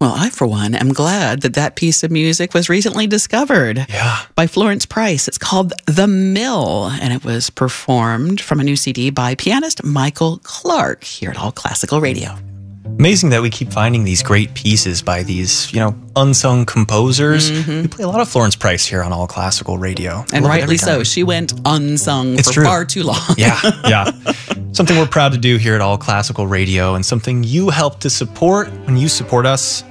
Well, I, for one, am glad that that piece of music was recently discovered by Florence Price. It's called The Mill, and it was performed from a new CD by pianist Michael Clark here at All Classical Radio. Amazing that we keep finding these great pieces by these, unsung composers. We play a lot of Florence Price here on All Classical Radio. And rightly so. She went unsung for far too long. Yeah. Something we're proud to do here at All Classical Radio, and something you help to support when you support us.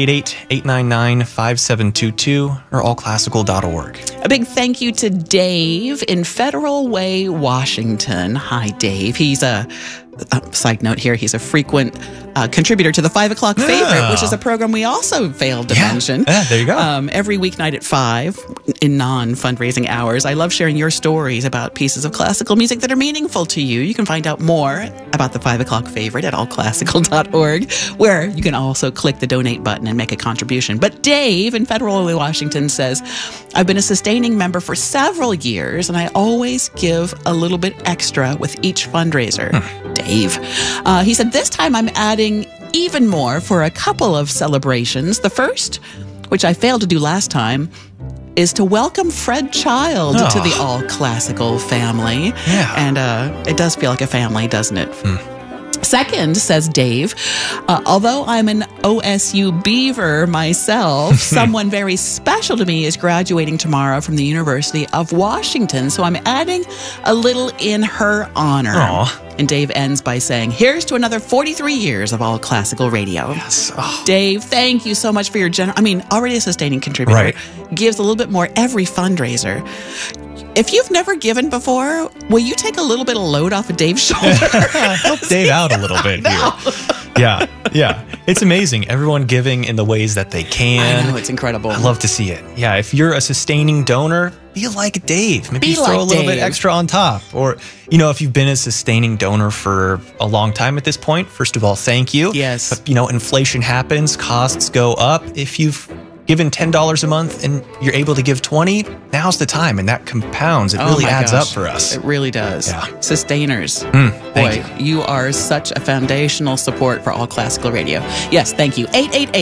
888-899-5722 or allclassical.org. A big thank you to Dave in Federal Way, Washington. Hi, Dave. He's side note here, he's a frequent contributor to the 5 o'clock favorite, which is a program we also failed to mention. Yeah, there you go. Every weeknight at 5 in non-fundraising hours. I love sharing your stories about pieces of classical music that are meaningful to you. You can find out more about the 5 o'clock favorite at allclassical.org, where you can also click the donate button and make a contribution. But Dave in Federal Way, Washington says, I've been a sustaining member for several years, and I always give a little bit extra with each fundraiser. Dave. He said, this time I'm adding even more for a couple of celebrations. The first, which I failed to do last time, is to welcome Fred Child to the All Classical family. Yeah. And it does feel like a family, doesn't it? Second, says Dave, although I'm an OSU Beaver myself, someone very special to me is graduating tomorrow from the University of Washington, so I'm adding a little in her honor. Aww. And Dave ends by saying, here's to another 43 years of All Classical Radio. Yes. Oh. Dave, thank you so much for your already a sustaining contributor, gives a little bit more every fundraiser. If you've never given before, will you take a little bit of load off of Dave's shoulder? Help Dave out a little bit here. Yeah. It's amazing. Everyone giving in the ways that they can. I know, it's incredible. I love to see it. Yeah, if you're a sustaining donor, be like Dave. Maybe throw a little bit extra on top. Or, if you've been a sustaining donor for a long time at this point, first of all, thank you. Yes. But, inflation happens, costs go up. If you've given $10 a month and you're able to give $20, now's the time, and that compounds. It really adds up for us. It really does. Yeah. Sustainers. Boy, you are such a foundational support for All Classical Radio. Yes, thank you.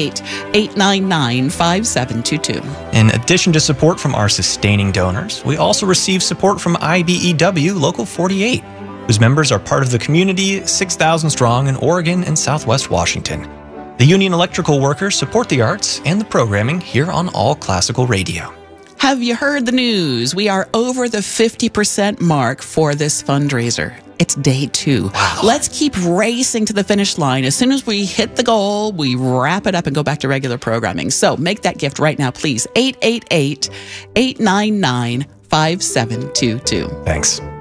888-899-5722. In addition to support from our sustaining donors, we also receive support from IBEW Local 48, whose members are part of the community 6,000 strong in Oregon and Southwest Washington. The union electrical workers support the arts and the programming here on All Classical Radio. Have you heard the news? We are over the 50% mark for this fundraiser. It's day 2. Wow. Let's keep racing to the finish line. As soon as we hit the goal, we wrap it up and go back to regular programming. So make that gift right now, please. 888-899-5722. Thanks.